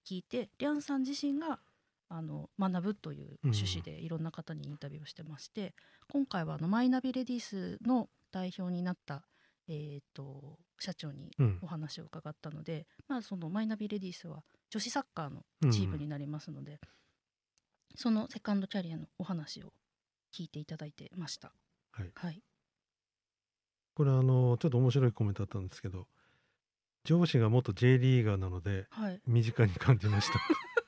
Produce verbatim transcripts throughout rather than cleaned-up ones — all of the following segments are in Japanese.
聞いて、リャンさん自身があの学ぶという趣旨でいろんな方にインタビューをしてまして、今回はあのマイナビレディースの代表になった、えー、と社長にうんお話を伺ったので、まあ、そのマイナビレディースは女子サッカーのうんチームになりますので、そのセカンドキャリアのお話を聞いていただいてました。 はい、 はい、 これあのちょっと面白いコメントだったんですけど、上司が元 J リーガーなのではい、 身近に感じました。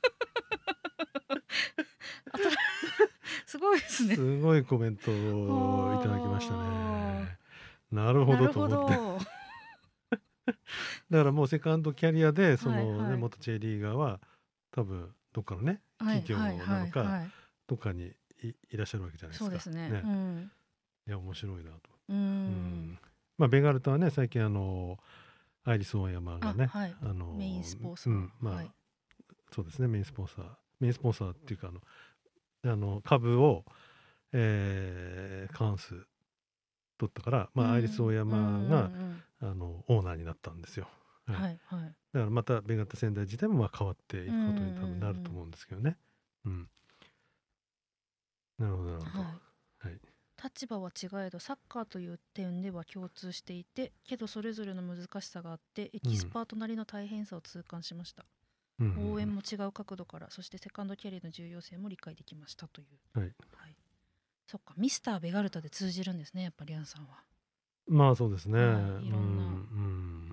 あたすごいですね。 すごいコメントをいただきましたはね。なるあ、 ほなるほどと思って。 ど。 だからもうセカンドキャリアでそのねはいはい元 J リーガーは多分どっかのねはい企業はいはなのかいはい。 どっかに い, いらっしゃるわけじゃないですか。 そうですね。 ね。 うん。 いや面白いなと。 うーうん。 ん。まあベガルタはね最近あのアイリスオーヤマがあ、 ねはい。 あメインのスポンサー。 うんまあはい。 そうですねメインスポンサーメインスポンサーっていうかあのあの株を、えー、過半数取ったから、まあ、アイリスオーヤうんうんうマがん。 あのオーナーになったんですよ。はい、 はいはい。 だからまたベガルタ仙台自体もまあ変わっていうんうんうくことに多分なると思ん。 うんですけどね。うん。なるほどなるほど。 はい。 はい。 立場は違えどサッカーという点では共通していて、けどそれぞれの難しさがあってエキスパートなりの大変さを痛感しました。 うんうん応援も違う角度から、そしてセカンドキャリアの重要性も理解できましたという。 うん。はい。 はい。そっか、ミスターベガルタで通じるんですね、やっぱりリアンさんは。 まあそうですね。うはい、 んいろんな。 うん。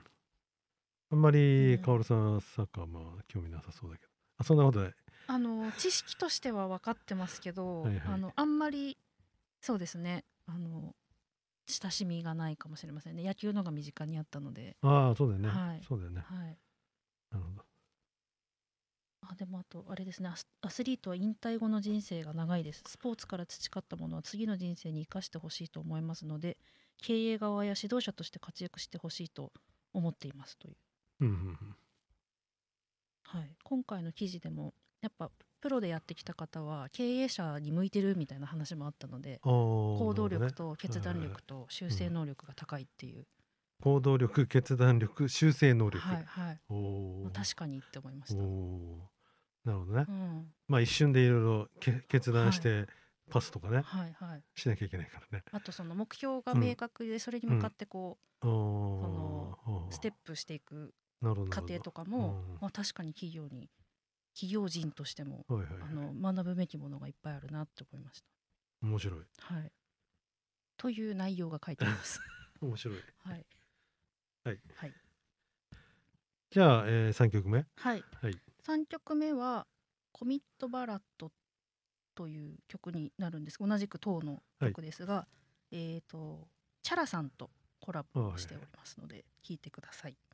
あんまうりカオルん、 さんはサッカーまあ興味なさそうだけど。あ、そんなことない。 あの知識としては分かってますけど、 はいはい。 あのあんまりそうですね、あの親しみがないかもしれませんね。野球のが身近にあったので。 ああ、そうだよね。 はいそうだよね。 はい。 なるほど。 あ、でもあとあれですね、アスアスリートは引退後の人生が長いです。スポーツから培ったものは次の人生に生かしてほしいと思いますので、経営側や指導者として活躍してほしいと思っていますという。 うんうんはい、今回の記事でもやっぱプロでやってきた方は経営者に向いてるみたいな話もあったので、 うん。ああ、 行動なるほどね。 力と決断力と修うん、 正能力が高いっていう。 行動力、決断力、修正能力。 はいはい。 おお、 確かにって思いましおた。 お、なるほどね。 うん。 まあ一瞬でいろいろけ決断はいしてパスとかね、 はいはい。 しなきゃいけないからね。 あとその目標がうん、 明確で、それに向かうん。 ってこうあそのステッあ、 プしていくなるほどな過程るほど。 とかも、 うん、 まあ、確かに企業に企業人としてもはいはいはい。 あの学ぶべきものがいっぱいあるなって思いまし面白い。 た。はい。という内容が書いてあります。 面白い。 はい。 はい。 はい。 じゃあ、えー、さんきょくめ。 はい。 はい。 さんきょくめはコミットバラットという曲になるんです。同じく当のはい。 曲ですが、えっ、とチャラさんとコラボあ、はいはい。 しておりますので聞いてください。